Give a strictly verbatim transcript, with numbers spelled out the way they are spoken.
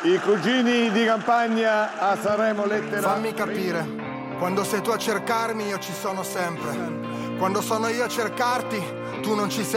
I cugini di campagna a Sanremo lettera. Fammi capire, quando sei tu a cercarmi io ci sono sempre. Quando sono io a cercarti tu non ci sei.